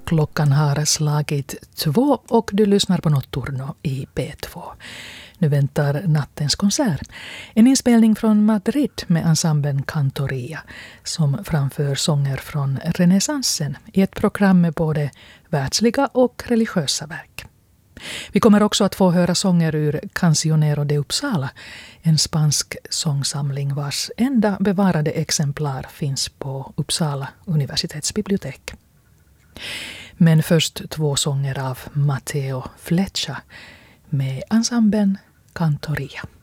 Klockan har slagit 2 och du lyssnar på Notturno i P2. Nu väntar nattens konsert. En inspelning från Madrid med ensemblen Cantoria som framför sånger från renässansen i ett program med både världsliga och religiösa verk. Vi kommer också att få höra sånger ur Cancionero de Uppsala, en spansk sångsamling vars enda bevarade exemplar finns på Uppsala universitetsbibliotek. Men först 2 sånger av Matteo Fleccia med ensemblen Cantoria.